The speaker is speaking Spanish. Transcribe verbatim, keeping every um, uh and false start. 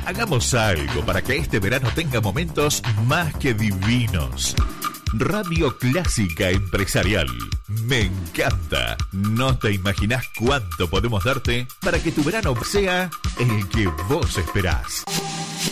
Hagamos algo para que este verano tenga momentos más que divinos. Radio Clásica Empresarial. Me encanta. No te imaginás cuánto podemos darte para que tu verano sea el que vos esperás.